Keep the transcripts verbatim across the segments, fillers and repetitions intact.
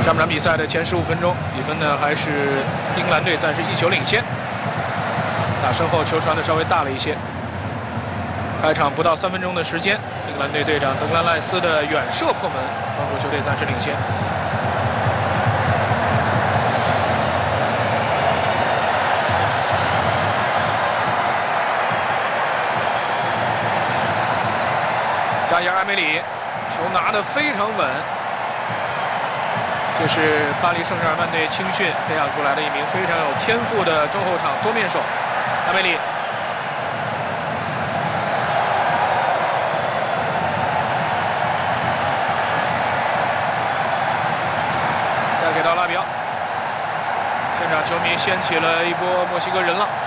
上半场比赛的前十五分钟，比分呢还是英格兰队暂时一球领先。打身后球传的稍微大了一些。开场不到三分钟的时间，英格兰队队长德格兰·赖斯的远射破门，帮助球队暂时领先。扎伊尔·埃梅里，球拿得非常稳。这是巴黎圣日耳曼队青训培养出来的一名非常有天赋的中后场多面手，埃梅里。再给到拉比奥，现场球迷掀起了一波墨西哥人浪。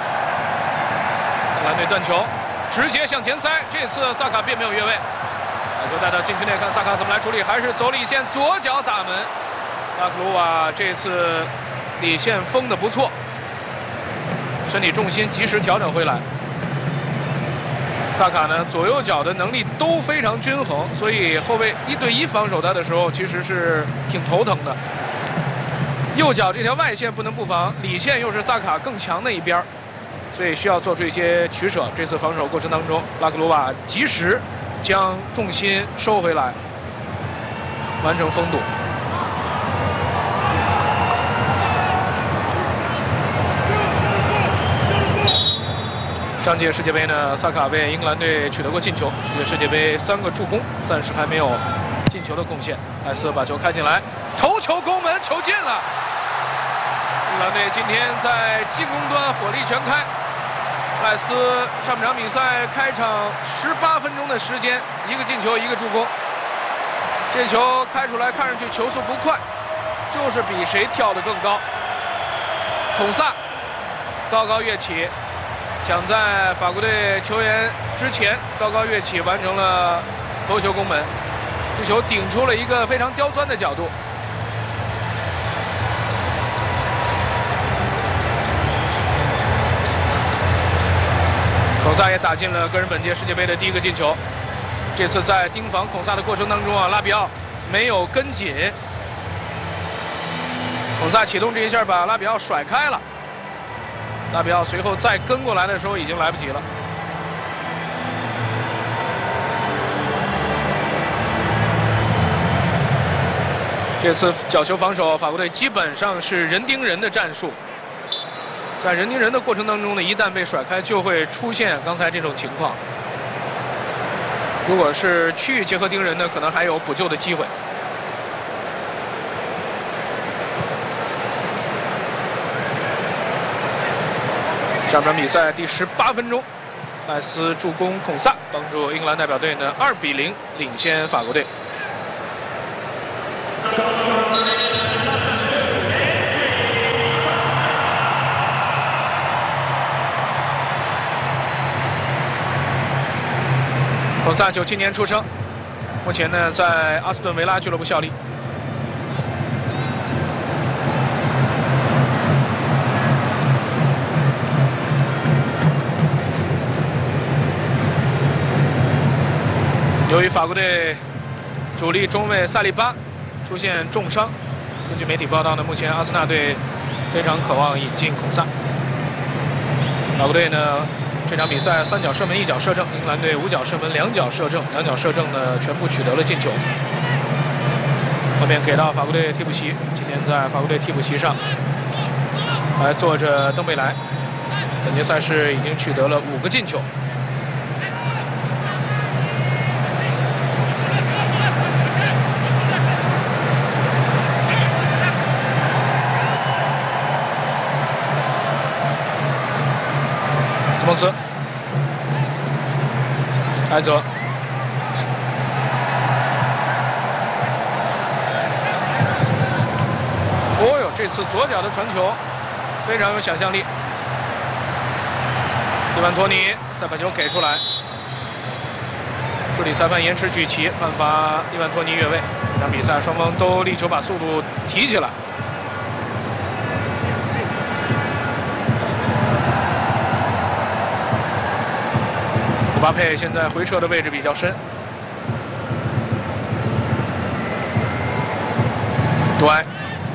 英格兰队断球，直接向前塞，这次萨卡并没有越位。把球带到禁区内，看萨卡怎么来处理，还是走里线，左脚打门。拉克鲁瓦这次里线封得不错，身体重心及时调整回来。萨卡呢，左右脚的能力都非常均衡，所以后卫一对一防守他的时候，其实是挺头疼的。右脚这条外线不能不防，里线又是萨卡更强的一边，所以需要做出一些取舍。这次防守过程当中，拉克鲁瓦及时将重心收回来，完成封堵。上届世界杯呢，萨卡为英格兰队取得过进球。这届世界杯三个助攻，暂时还没有进球的贡献。赖斯把球开进来，头球攻门，球进了。英格兰队今天在进攻端火力全开。赖斯上半场比赛开场十八分钟的时间，一个进球，一个助攻。这球开出来，看上去球速不快，就是比谁跳得更高。孔萨高高跃起。抢在法国队球员之前高高跃起，完成了头球攻门。这球顶出了一个非常刁钻的角度。孔萨也打进了个人本届世界杯的第一个进球。这次在盯防孔萨的过程当中啊，拉比奥没有跟紧，孔萨启动这一下把拉比奥甩开了。拉比奥随后再跟过来的时候已经来不及了。这次角球防守，法国队基本上是人盯人的战术。在人盯人的过程当中呢，一旦被甩开，就会出现刚才这种情况。如果是区域结合盯人呢，可能还有补救的机会。上场比赛第十八分钟，赖斯助攻孔萨，帮助英格兰代表队呢二比零领先法国队。孔萨九七年出生，目前呢在阿斯顿维拉俱乐部效力。由于法国队主力中卫萨利巴出现重伤，根据媒体报道呢，目前阿森纳队非常渴望引进孔萨。法国队呢这场比赛三脚射门一脚射正，英格兰队五脚射门两脚射正，两脚射正呢全部取得了进球。后面给到法国队替补席，今天在法国队替补席上还坐着登贝莱，本届赛事已经取得了五个进球。斯蒙斯，埃泽，哦哟，这次左脚的传球非常有想象力。伊万托尼再把球给出来，助理裁判延迟举旗，判罚伊万托尼越位。这场比赛双方都力求把速度提起来。姆巴佩现在回撤的位置比较深， 杜埃，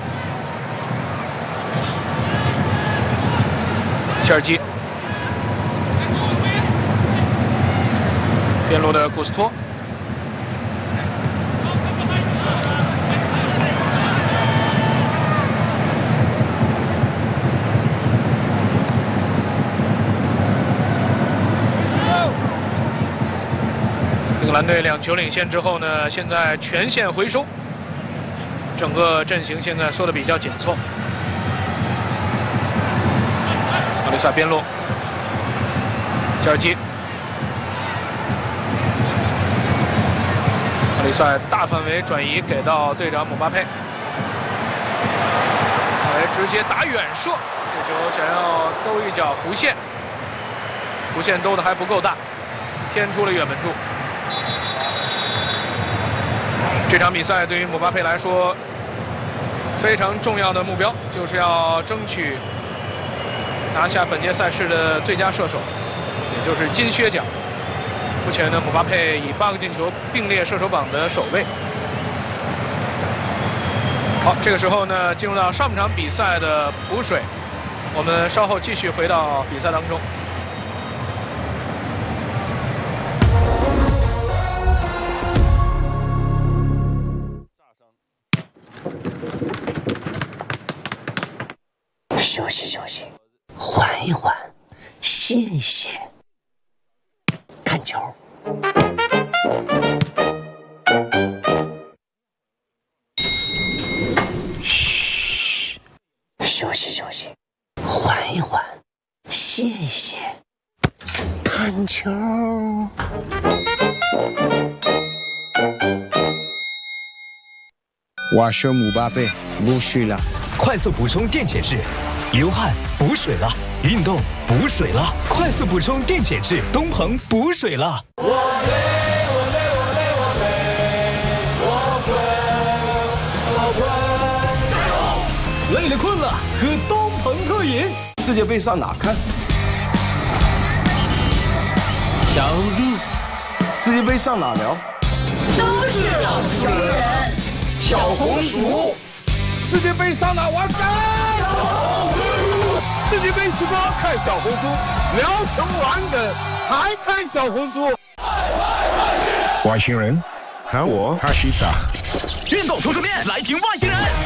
切尔基，边路的古斯托。 英格兰队两球领先之后呢，现在全线回收，整个阵型现在缩得比较紧凑。奥利萨边路，切尔基，奥利萨大范围转移给到队长姆巴佩，来直接打远射，这球想要兜一脚弧线，弧线兜的还不够大，偏出了远门柱。 这场比赛对于姆巴佩来说，非常重要的目标就是要争取拿下本届赛事的最佳射手，也就是金靴奖。目前呢，姆巴佩以八个进球并列射手榜的首位。好，这个时候呢，进入到上半场比赛的补水，我们稍后继续回到比赛当中。 休息休息，缓一缓，歇一歇，看球。嘘，休息休息，缓一缓，歇一歇，看球。 我是姆巴佩，不水了。 快速补充电解质，流汗补水了，运动补水了，快速补充电解质，东鹏补水了。我累，我累，我累，我累，我困，我困，我困。累了困了，喝东鹏特饮。 世界杯上哪看？小红书。世界杯上哪聊？ 都是老熟人。 小红薯。 世界杯上哪玩梗？世界杯直播看小红书，聊球玩梗还看小红书。 外星人，喊我哈西达。 运动说书面来听外星人。